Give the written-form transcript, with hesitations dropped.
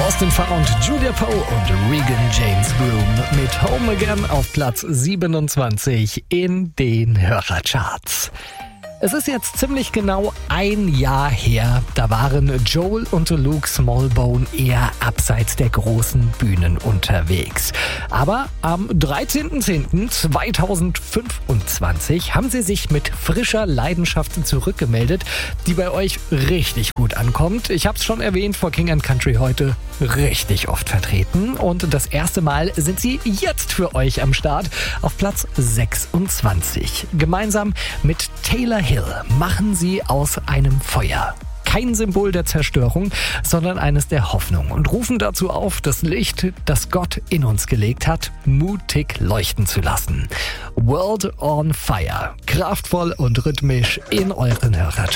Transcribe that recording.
Lost and Found, Julia Poe und Regan James Broom mit Home Again auf Platz 27 in den Hörercharts. Es ist jetzt ziemlich genau ein Jahr her, da waren Joel und Luke Smallbone eher abseits der großen Bühnen unterwegs. Aber am 13.10.2025 haben sie sich mit frischer Leidenschaft zurückgemeldet, die bei euch richtig gut ankommt. Ich habe es schon erwähnt, For King & Country heute richtig oft vertreten. Und das erste Mal sind sie jetzt für euch am Start auf Platz 26. Gemeinsam mit Taylor Hill machen sie aus einem Feuer kein Symbol der Zerstörung, sondern eines der Hoffnung und rufen dazu auf, das Licht, das Gott in uns gelegt hat, mutig leuchten zu lassen. World on Fire. Kraftvoll und rhythmisch in euren Hörern.